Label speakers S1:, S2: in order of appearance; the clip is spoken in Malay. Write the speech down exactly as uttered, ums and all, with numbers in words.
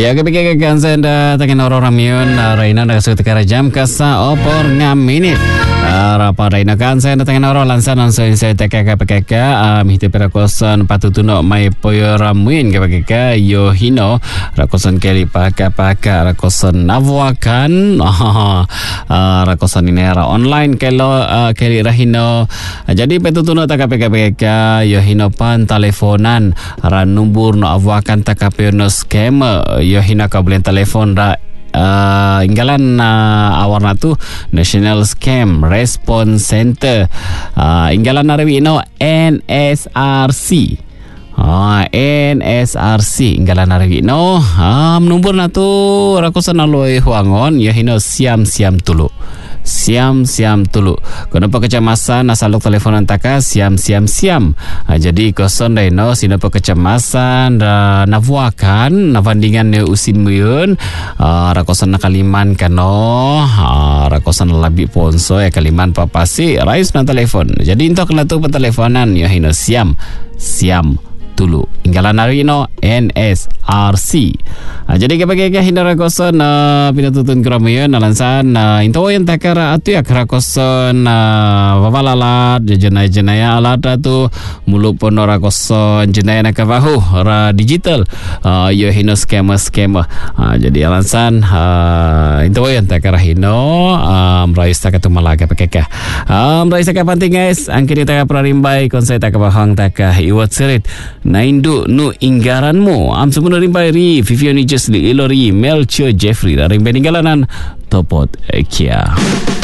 S1: Ya kepikir kansen da takin oro ramion Raina da suka tekara jam kasa opor ngam minit. Rapa Raina kansen da takin oro lansan lansan saya tekaka pekaka mihte perakosan patutuno mai poyo ramuin kepikir yo hino rakosan keli paka paka rakosan navwakan rakosan ini era online kelo keli rahino. Jadi patutuno taka pekaka yo hino pan telefonan ran numbur no avwakan taka peono scam yo hina kabelen telefon ra uh, inggalan uh, awarna tu National Scam Response Center uh, inggalan narawi no N S R C Ah, N S R C inggalan narawi no um, numbur na tu rakusan aloi huangon yo hino siam siam tulu siam siam tulu kenapa kecemasan asaluk teleponan taka siam siam siam ha, jadi koson dai no sinapa kecemasan da navwakan navandingan ne usin muyun uh, rakosan nakaliman kano uh, rakosan labi ponso ya kaliman papasi rais na telefon jadi intok na tu teleponan yo hino siam siam tulu inggalan hari no N S R C. Ha, jadi kepake hindar rakoson uh, pinatutun keramayan nalansan uh, into yang takara atu ya rakoson uh, wawalalat jenaya-jenaya alat tu muluk pon rakoson jenaya nakabahu ra digital uh, yo hino scammer scammer. Ha, jadi alansan uh, into yang takara hino um, rais takatu malaga pakeka. Um, rais takah penting guys angkiri takah prarimbai konsei takah bahang takah iwat serit na induk nu inggaranmu am semua rimbai ri Viviani Jesli Ilori Melchior Jeffrey rimbai ninggalanan topot kia.